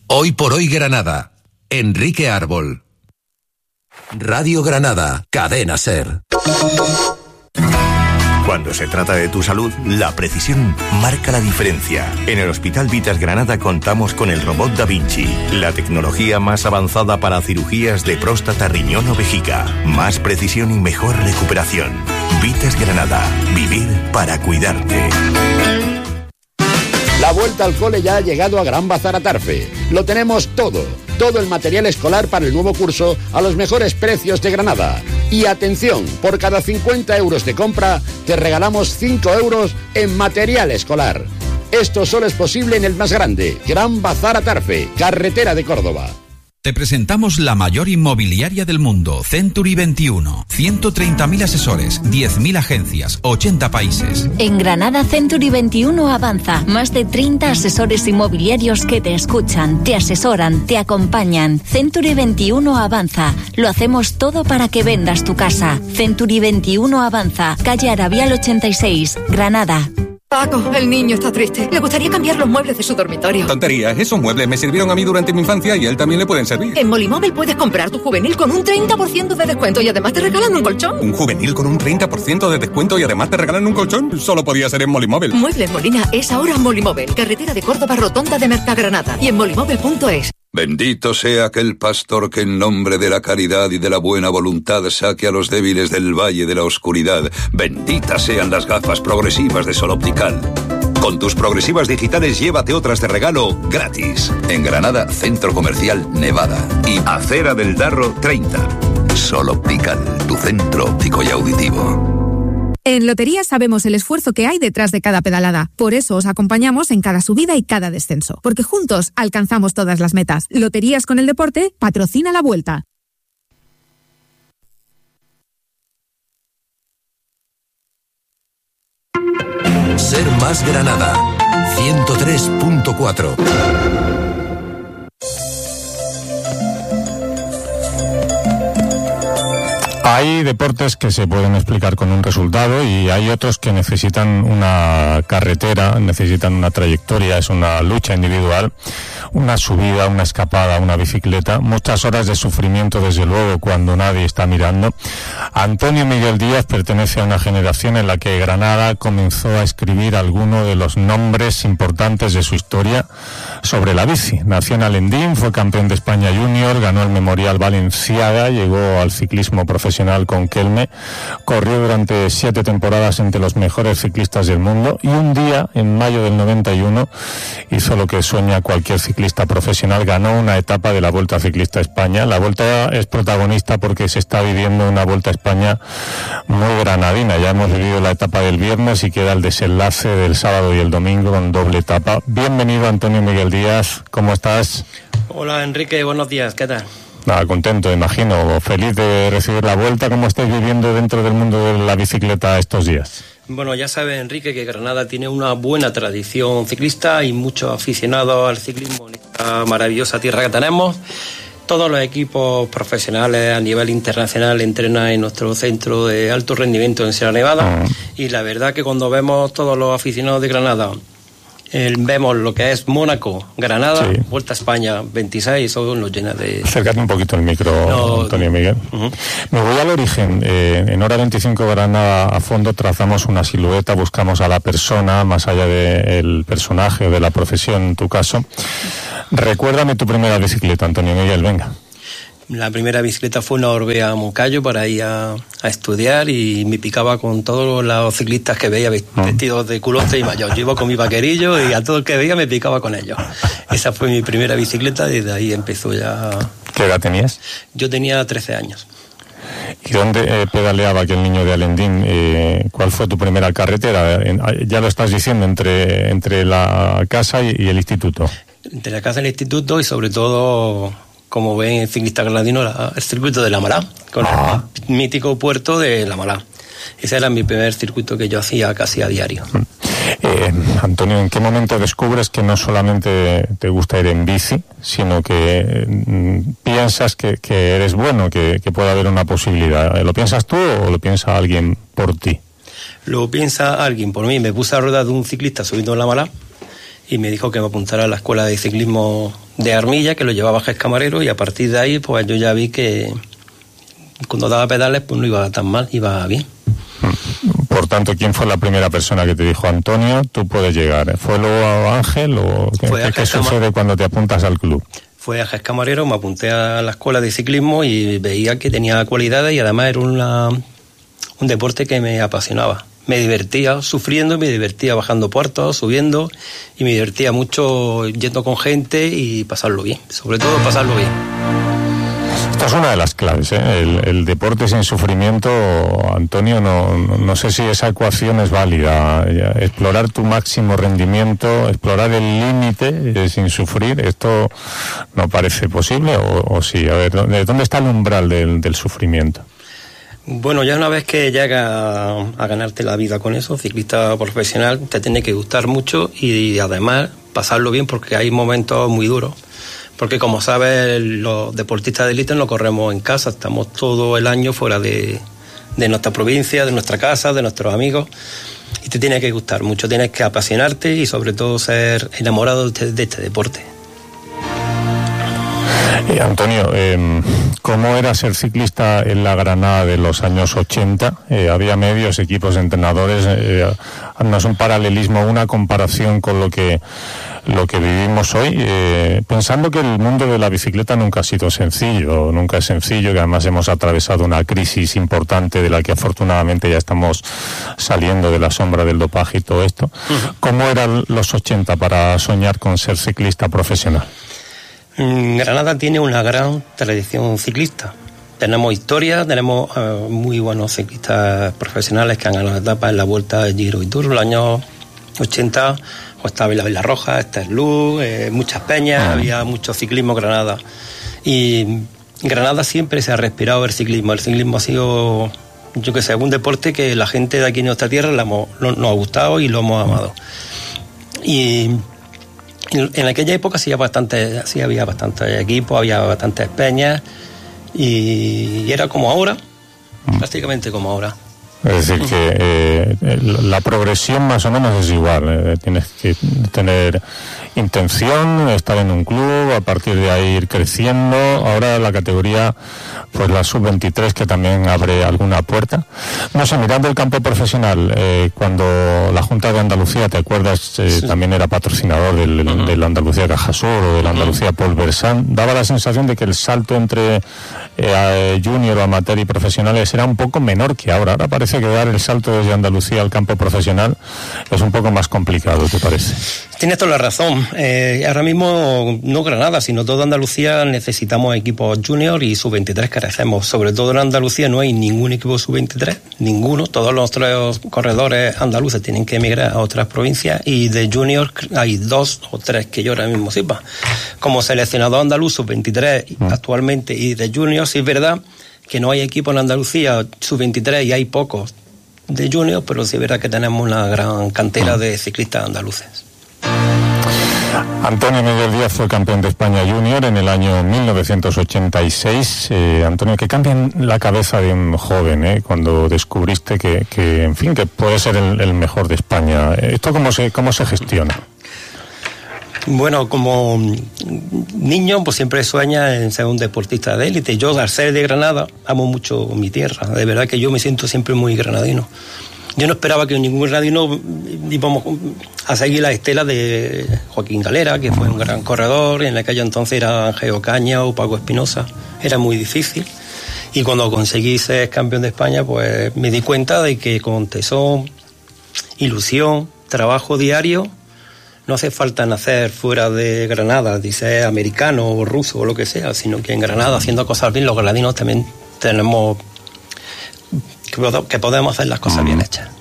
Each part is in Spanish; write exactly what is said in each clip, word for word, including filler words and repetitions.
Hoy por hoy Granada. Enrique Árbol. Radio Granada, Cadena SER. Cuando se trata de tu salud, la precisión marca la diferencia. En el Hospital Vitas Granada contamos con el robot Da Vinci, la tecnología más avanzada para cirugías de próstata, riñón o vejiga. Más precisión y mejor recuperación. Vitas Granada, vivir para cuidarte. La vuelta al cole ya ha llegado a Gran Bazar Atarfe. Lo tenemos todo, todo el material escolar para el nuevo curso a los mejores precios de Granada. Y atención, por cada cincuenta euros de compra, te regalamos cinco euros en material escolar. Esto solo es posible en el más grande, Gran Bazar Atarfe, carretera de Córdoba. Te presentamos la mayor inmobiliaria del mundo, Century veintiuno. ciento treinta mil asesores, diez mil agencias, ochenta países. En Granada, Century veintiuno avanza. Más de treinta asesores inmobiliarios que te escuchan, te asesoran, te acompañan. Century veintiuno avanza. Lo hacemos todo para que vendas tu casa. Century veintiuno avanza. Calle Arabial ochenta y seis, Granada. Paco, el niño está triste. Le gustaría cambiar los muebles de su dormitorio. Tonterías, esos muebles me sirvieron a mí durante mi infancia y a él también le pueden servir. En Molimóvil puedes comprar tu juvenil con un treinta por ciento de descuento y además te regalan un colchón. ¿Un juvenil con un treinta por ciento de descuento y además te regalan un colchón? Solo podía ser en Molimóvil. Muebles Molina es ahora Molimóvil, carretera de Córdoba, rotonda de Mercagranada y en molimóvil punto es. Bendito sea aquel pastor que en nombre de la caridad y de la buena voluntad saque a los débiles del valle de la oscuridad. Benditas sean las gafas progresivas de Sol Optical. Con tus progresivas digitales llévate otras de regalo gratis. En Granada, Centro Comercial Nevada y Acera del Darro treinta. Sol Optical, tu centro óptico y auditivo. En Loterías sabemos el esfuerzo que hay detrás de cada pedalada. Por eso os acompañamos en cada subida y cada descenso. Porque juntos alcanzamos todas las metas. Loterías con el deporte patrocina la Vuelta. Ser Más Granada, ciento tres punto cuatro. Hay deportes que se pueden explicar con un resultado y hay otros que necesitan una carretera, necesitan una trayectoria, es una lucha individual, una subida, una escapada, una bicicleta, muchas horas de sufrimiento desde luego cuando nadie está mirando. Antonio Miguel Díaz pertenece a una generación en la que Granada comenzó a escribir algunos de los nombres importantes de su historia sobre la bici. Nació en Alendín, fue campeón de España Junior, ganó el Memorial Valenciaga, llegó al ciclismo profesional con Kelme, corrió durante siete temporadas entre los mejores ciclistas del mundo y un día, en mayo del noventa y uno, hizo lo que sueña cualquier ciclista profesional, ganó una etapa de la Vuelta Ciclista a España. La Vuelta es protagonista porque se está viviendo una Vuelta a España muy granadina. Ya hemos vivido la etapa del viernes y queda el desenlace del sábado y el domingo con doble etapa. Bienvenido, Antonio Miguel Díaz, ¿cómo estás? Hola, Enrique, buenos días, ¿qué tal? Nada, contento, imagino, feliz de recibir la Vuelta. ¿Cómo estáis viviendo dentro del mundo de la bicicleta estos días? Bueno, ya sabes, Enrique, que Granada tiene una buena tradición ciclista y muchos aficionados al ciclismo en esta maravillosa tierra que tenemos. Todos los equipos profesionales a nivel internacional entrenan en nuestro centro de alto rendimiento en Sierra Nevada. Uh-huh. Y la verdad que cuando vemos todos los aficionados de Granada, Eh, vemos lo que es Mónaco, Granada, sí. Vuelta a España, veintiséis, eso nos llena de... Acércate un poquito el micro, no, Antonio Miguel. Uh-huh. Me voy al origen. Eh, en Hora veinticinco Granada a fondo trazamos una silueta, buscamos a la persona, más allá del personaje o de la profesión, en tu caso. Recuérdame tu primera bicicleta, Antonio Miguel, venga. La primera bicicleta fue una Orbea Moncayo para ir a, a estudiar y me picaba con todos los ciclistas que veía vestidos de culote y mayor. Yo iba con mi vaquerillo y a todo el que veía me picaba con ellos. Esa fue mi primera bicicleta y desde ahí empezó ya... ¿Qué edad tenías? Yo tenía trece años. ¿Y dónde eh, pedaleaba aquel niño de Alendín? Eh, ¿Cuál fue tu primera carretera? En, ya lo estás diciendo, entre, entre la casa y, y el instituto. Entre la casa y el instituto y sobre todo... como ven el ciclista granadino, el circuito de La Malá, con ah. el mítico puerto de La Malá. Ese era mi primer circuito que yo hacía casi a diario. Eh, Antonio, ¿en qué momento descubres que no solamente te gusta ir en bici, sino que mm, piensas que, que eres bueno, que, que puede haber una posibilidad? ¿Lo piensas tú o lo piensa alguien por ti? Lo piensa alguien por mí. Me puse a rodar de un ciclista subiendo en La Malá y me dijo que me apuntara a la escuela de ciclismo de Armilla, que lo llevaba Jes Camarero, y a partir de ahí pues yo ya vi que cuando daba pedales pues no iba tan mal, iba bien. Por tanto, ¿quién fue la primera persona que te dijo, Antonio, tú puedes llegar? ¿Fue luego Ángel o qué, Fue qué sucede cuando te apuntas al club? Fue a Jes Camarero, me apunté a la escuela de ciclismo y veía que tenía cualidades y además era una, un deporte que me apasionaba. Me divertía sufriendo, me divertía bajando puertos, subiendo, y me divertía mucho yendo con gente y pasarlo bien, sobre todo pasarlo bien. Esta es una de las claves, ¿eh? el, el deporte sin sufrimiento, Antonio, no, no, no sé si esa ecuación es válida. Explorar tu máximo rendimiento, explorar el límite eh, sin sufrir, ¿esto no parece posible o, o sí? A ver, ¿dónde, dónde está el umbral del, del sufrimiento? Bueno, ya una vez que llegas a, a ganarte la vida con eso, ciclista profesional, te tiene que gustar mucho y además pasarlo bien, porque hay momentos muy duros. Porque como sabes, los deportistas de élite no corremos en casa, estamos todo el año fuera de, de nuestra provincia, de nuestra casa, de nuestros amigos, y te tiene que gustar mucho, tienes que apasionarte y sobre todo ser enamorado de este, de este deporte. Eh, Antonio, eh, ¿cómo era ser ciclista en la Granada de los años ochenta? Eh, había medios, equipos, entrenadores. Eh, haznos un paralelismo, una comparación con lo que lo que vivimos hoy, eh, pensando que el mundo de la bicicleta nunca ha sido sencillo, nunca es sencillo, que además hemos atravesado una crisis importante de la que afortunadamente ya estamos saliendo de la sombra del dopaje y todo esto. Uh-huh. ¿Cómo eran los ochenta para soñar con ser ciclista profesional? Granada tiene una gran tradición ciclista. Tenemos historia, tenemos uh, muy buenos ciclistas profesionales que han ganado etapas en la Vuelta de Giro y Tour. En los años ochenta pues, estaba la Vila Roja, Esther Luz, eh, muchas peñas, ah. había mucho ciclismo en Granada. Y en Granada siempre se ha respirado el ciclismo. El ciclismo ha sido, yo que sé, un deporte que la gente de aquí en nuestra tierra le hemos, lo, nos ha gustado y lo hemos amado. Y en aquella época sí había bastante, sí había bastantes equipos, había bastantes peñas y era como ahora, prácticamente como ahora. Es decir, que eh, la progresión más o menos es igual. Eh, tienes que tener intención, estar en un club, a partir de ahí ir creciendo. Ahora la categoría, pues la sub veintitrés, que también abre alguna puerta. No sé, mirando el campo profesional, eh, cuando la Junta de Andalucía, ¿te acuerdas? Eh, sí. También era patrocinador del, uh-huh. del Andalucía Cajasur o del Andalucía uh-huh. Paul Versán. Daba la sensación de que el salto entre eh, junior o amateur y profesionales era un poco menor que ahora. Ahora parece que dar el salto desde Andalucía al campo profesional es un poco más complicado, ¿te parece? Tienes toda la razón. Eh, ahora mismo no Granada, sino toda Andalucía necesitamos equipos junior y sub veintitrés carecemos. Sobre todo en Andalucía no hay ningún equipo sub veintitrés, ninguno. Todos los tres corredores andaluces tienen que emigrar a otras provincias y de junior hay dos o tres que yo ahora mismo sepa. Como seleccionador andaluz sub veintitrés mm. actualmente y de junior, sí es verdad que no hay equipo en Andalucía sub veintitrés y hay pocos de junior, pero sí es verdad que tenemos una gran cantera de ciclistas andaluces. Antonio Miguel Díaz fue campeón de España junior en el año mil novecientos ochenta y seis. Eh, Antonio, ¿qué cambia en la cabeza de un joven eh, cuando descubriste que, que, en fin, que puede ser el, el mejor de España? ¿Esto cómo se, cómo se gestiona? Bueno, como niño, pues siempre sueña en ser un deportista de élite. Yo, al ser de Granada, amo mucho mi tierra. De verdad que yo me siento siempre muy granadino. Yo no esperaba que ningún granadino íbamos a seguir la estela de Joaquín Galera, que fue un gran corredor. En aquella entonces era Ángel Ocaña o Paco Espinosa. Era muy difícil. Y cuando conseguí ser campeón de España, pues me di cuenta de que con tesón, ilusión, trabajo diario, no hace falta nacer fuera de Granada, dice americano o ruso o lo que sea, sino que en Granada, haciendo cosas bien, los granadinos también tenemos que podemos hacer las cosas bien hechas.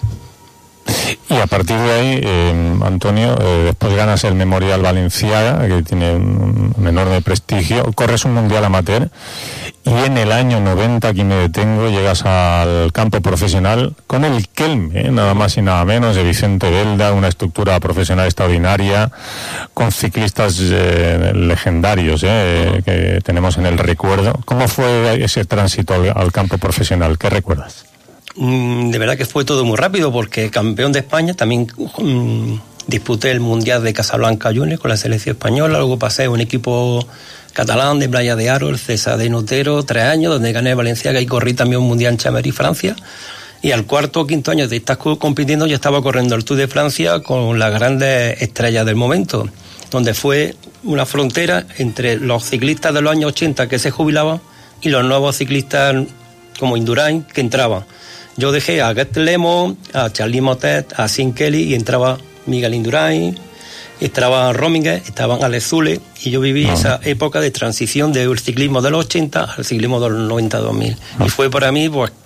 Y a partir de ahí, eh, Antonio, eh, después ganas el Memorial Valenciaga, que tiene un, un enorme prestigio, corres un mundial amateur y en el año noventa, aquí me detengo, llegas al campo profesional con el Kelme, eh, nada más y nada menos, de Vicente Belda, una estructura profesional extraordinaria, con ciclistas eh, legendarios eh, que tenemos en el recuerdo. ¿Cómo fue ese tránsito al, al campo profesional? ¿Qué recuerdas? De verdad que fue todo muy rápido, porque campeón de España también mmm, disputé el Mundial de Casablanca Junior con la selección española, luego pasé a un equipo catalán de Playa de Aro, el César de Notero, tres años, donde gané Valenciaga y corrí también un Mundial en Chamery, Francia. Y al cuarto o quinto año de estar compitiendo ya estaba corriendo el Tour de Francia con las grandes estrellas del momento, donde fue una frontera entre los ciclistas de los años ochenta que se jubilaban y los nuevos ciclistas como Indurain que entraban. Yo dejé a Gert Lemo, a Charlie Motet, a Sean Kelly y entraba Miguel Indurain, entraba Rominger, estaban Alex Zule y yo viví ah. esa época de transición del ciclismo de los ochenta al ciclismo de los noventa dos mil. Ah. Y fue para mí pues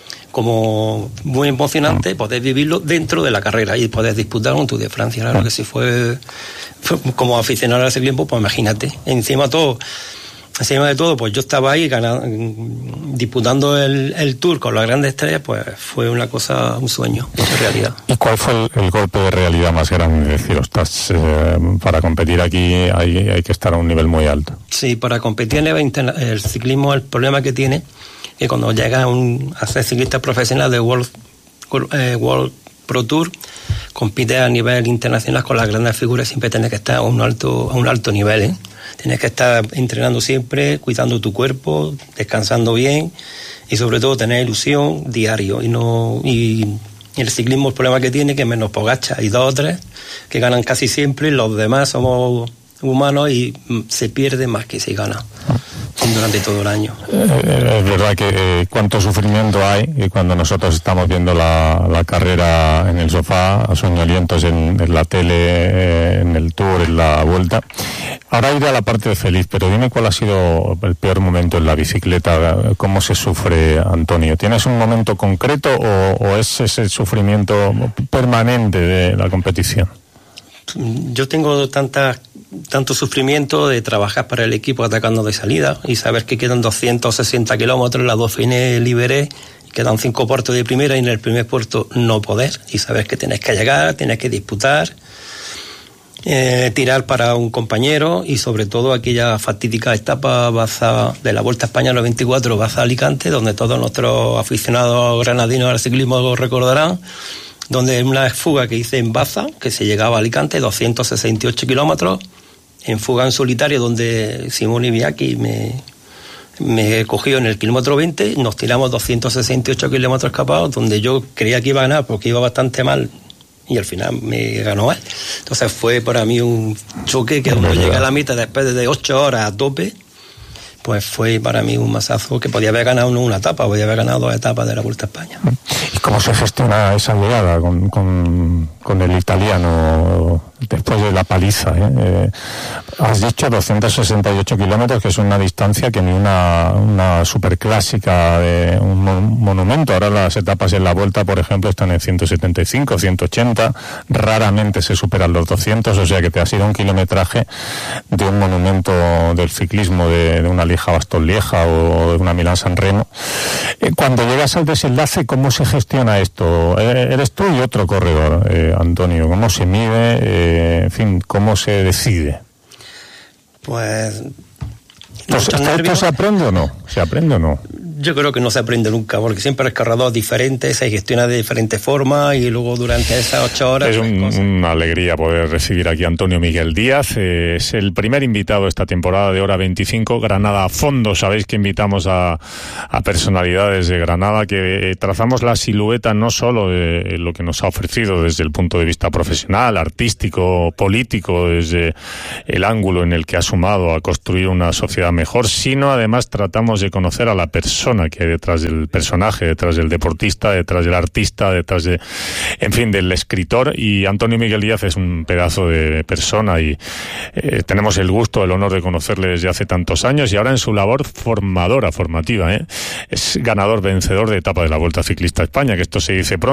como muy emocionante poder vivirlo dentro de la carrera y poder disputar un Tour de Francia. Claro que sí fue, fue como aficionado al ciclismo, pues imagínate. Encima todo, encima de todo, pues yo estaba ahí ganando, disputando el, el Tour con las grandes estrellas, pues fue una cosa, un sueño, una realidad. ¿Y cuál fue el, el golpe de realidad más grande? Es decir, ostras, eh, para competir aquí hay, hay que estar a un nivel muy alto. Sí, para competir en el, el ciclismo, el problema que tiene que cuando llega un, a ser ciclista profesional de World, eh, World Pro Tour, compite a nivel internacional con las grandes figuras, siempre tienes que estar a un alto, a un alto nivel, ¿eh? Tienes que estar entrenando siempre, cuidando tu cuerpo, descansando bien y sobre todo tener ilusión diario. Y no y, y el ciclismo, el problema que tiene que menos Pogačar y dos o tres que ganan casi siempre, los demás somos humanos y se pierde más que se gana durante todo el año. Eh, es verdad que eh, cuánto sufrimiento hay y cuando nosotros estamos viendo la, la carrera en el sofá, soñolientos en, en la tele, eh, en el Tour, en la Vuelta. Ahora iré a la parte feliz, pero dime cuál ha sido el peor momento en la bicicleta, cómo se sufre, Antonio. ¿Tienes un momento concreto o, o es ese sufrimiento permanente de la competición? Yo tengo tantas tanto sufrimiento de trabajar para el equipo atacando de salida y saber que quedan doscientos sesenta kilómetros, las Dauphiné Libéré, quedan cinco puertos de primera y en el primer puerto no poder, y saber que tienes que llegar, tienes que disputar, eh, tirar para un compañero y sobre todo aquella fatídica etapa Baza, de la Vuelta a España noventa y cuatro, Baza Alicante, donde todos nuestros aficionados granadinos al ciclismo lo recordarán, donde en una fuga que hice en Baza, que se llegaba a Alicante, doscientos sesenta y ocho kilómetros, en fuga en solitario, donde Simone Bianchi me, me cogió en el kilómetro veinte, nos tiramos doscientos sesenta y ocho kilómetros escapados, donde yo creía que iba a ganar porque iba bastante mal y al final me ganó él. Entonces fue para mí un choque que cuando llegué a la mitad después de ocho horas a tope, pues fue para mí un masazo que podía haber ganado no una etapa, podía haber ganado dos etapas de la Vuelta a España. ¿Y cómo se gestiona esa llegada con, con, con el italiano después de la paliza? ¿eh? Eh, has dicho doscientos sesenta y ocho kilómetros, que es una distancia que ni una, una superclásica de un monumento. Ahora las etapas en la Vuelta, por ejemplo, están en ciento setenta y cinco, ciento ochenta, raramente se superan los doscientos, o sea que te ha sido un kilometraje de un monumento del ciclismo, de, de una Lieja-Bastogne-Lieja o de una Milán-San Remo. Eh, cuando llegas al desenlace, ¿cómo se gestiona esto? Eh, eres tú y otro corredor, eh, Antonio. ¿Cómo se mide? Eh, en fin, ¿cómo se decide? Pues... ¿Esto, ¿Esto se aprende o no? ¿Se aprende o no? Yo creo que no se aprende nunca, porque siempre el corredor es diferente, se gestiona de diferentes formas y luego durante esas ocho horas... Es un, una alegría poder recibir aquí a Antonio Miguel Díaz. Eh, es el primer invitado esta temporada de Hora veinticinco. Granada a fondo, sabéis que invitamos a, a personalidades de Granada, que eh, trazamos la silueta no solo de lo que nos ha ofrecido desde el punto de vista profesional, artístico, político, desde el ángulo en el que ha sumado a construir una sociedad mejor, sino además tratamos de conocer a la persona que hay detrás del personaje, detrás del deportista, detrás del artista, detrás de, en fin, del escritor. Y Antonio Miguel Díaz es un pedazo de persona y eh, tenemos el gusto, el honor de conocerle desde hace tantos años y ahora en su labor formadora, formativa, ¿eh? Es ganador, vencedor de etapa de la Vuelta Ciclista a España, que esto se dice pronto.